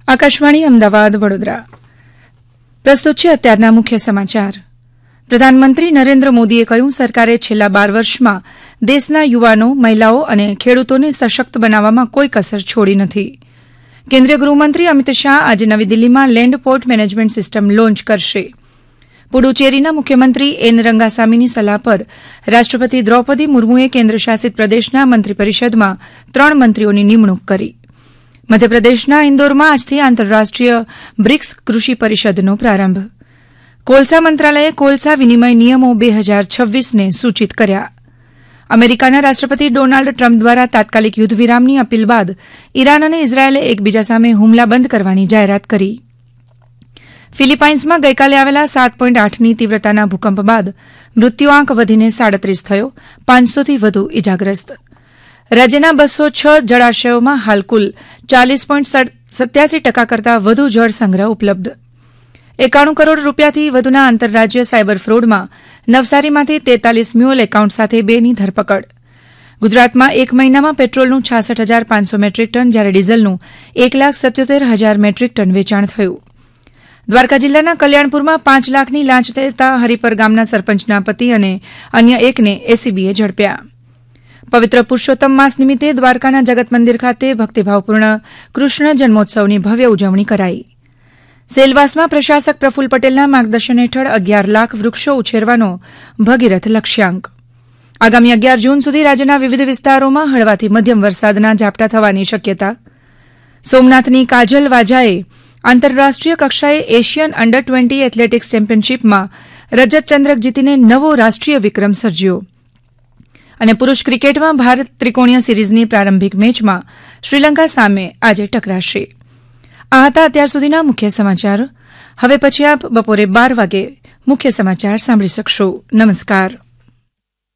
આકાશવાણી અમદાવાદ વડોદરા પ્રસ્તુત છે અત્યારના મુખ્ય સમાચાર. પ્રધાનમંત્રી નરેન્દ્ર મોદીએ કહ્યું, સરકારે છેલ્લા 12 વર્ષમાં દેશના યુવાનો, મહિલાઓ અને ખેડૂતોને સશક્ત બનાવવામાં કોઈ કસર છોડી નથી. કેન્દ્રીય ગૃહમંત્રી અમિત શાહ આજે નવી દિલ્હીમાં land port management system launch કરશે. પુડુચેરીના મુખ્યમંત્રી એન રંગાસામીની સલાહ પર રાષ્ટ્રપતિ દ્રૌપદી મુર્મુએ કેન્દ્રશાસિત પ્રદેશના મંત્રીપરિષદમાં 3 મંત્રીઓની નિમણૂક કરી. મધ્યપ્રદેશના ઇન્દોરમાં આજથી આંતરરાષ્ટ્રીય બ્રિક્સ કૃષિ પરિષદનો પ્રારંભ. કોલસા મંત્રાલયે કોલસા વિનિમય નિયમો 2026ને સૂચિત કર્યા. અમેરિકાના રાષ્ટ્રપતિ ડોનાલ્ડ ટ્રમ્પ દ્વારા તાત્કાલિક યુદ્ધ વિરામની અપીલ બાદ ઇરાન અને ઇઝરાયેલે એકબીજા સામે હુમલા બંધ કરવાની જાહેરાત કરી. ફિલિપાઇન્સમાં ગઈકાલે આવેલા 7.8ની તીવ્રતાના ભૂકંપ બાદ મૃત્યુઆંક વધીને 37 થયો, 500થી વધુ ઇજાગ્રસ્ત. રાજ્યના 206 જળાશયોમાં હાલ કુલ 40.87% કરતાં વધુ જળ સંગ્રહ ઉપલબ્ધ. 91 કરોડ રૂપિયાથી વધુના આંતરરાજ્ય સાયબર ફ્રોડમાં નવસારીમાંથી 43 મ્યુઅલ એકાઉન્ટ સાથે 2ની ધરપકડ. ગુજરાતમાં એક મહિનામાં પેટ્રોલનું 66,500 મેટ્રિક ટન જ્યારે ડીઝલનું 1,77,000 મેટ્રિક ટન વેચાણ થયું. દ્વારકા જિલ્લાના કલ્યાણપુરમાં 5 લાખની લાંચ લેતા હરિપર ગામના સરપંચના પતિ અને અન્ય એકને એસીબીએ ઝડપ્યા. પવિત્ર પુરુષોત્તમ માસ નિમિત્તે દ્વારકાના જગત મંદિર ખાતે ભક્તિભાવપૂર્ણ કૃષ્ણ જન્મોત્સવની ભવ્ય ઉજવણી કરાઈ. સેલવાસમાં પ્રશાસક પ્રફુલ્લ પટેલના માર્ગદર્શન હેઠળ 11 લાખ વૃક્ષો ઉછેરવાનો ભગીરથ લક્ષ્યાંક. આગામી 11 જૂન સુધી રાજ્યના વિવિધ વિસ્તારોમાં હળવાથી મધ્યમ વરસાદના ઝાપટા થવાની શક્યતા. સોમનાથની કાજલ વાજાએ આંતરરાષ્ટ્રીય કક્ષાએ એશિયન અંડર 20 એથ્લેટિક્સ ચેમ્પિયનશીપમાં રજત ચંદ્રક જીતીને નવો રાષ્ટ્રીય વિક્રમ સર્જ્યો. અને પુરૂષ ક્રિકેટમાં ભારત ત્રિકોણીય સિરીઝની પ્રારંભિક મેચમાં શ્રીલંકા સામે આજે ટકરાશે. આ હતા અત્યાર સુધીના મુખ્ય સમાચાર. હવે પછી આપ બપોરે 12 વાગે મુખ્ય સમાચાર સાંભળી શકશો. નમસ્કાર.